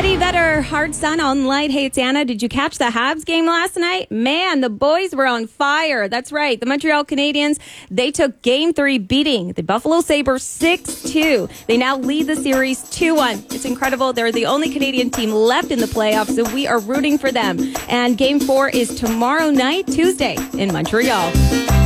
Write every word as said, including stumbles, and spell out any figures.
Eddie Vedder, Hard Sun on Light. Hey, it's Anna. Did you catch the Habs game last night? Man, the boys were on fire. That's right. The Montreal Canadiens, they took game three, beating the Buffalo Sabres six two. They now lead the series two one. It's incredible. They're the only Canadian team left in the playoffs, so we are rooting for them. And game four is tomorrow night, Tuesday, in Montreal.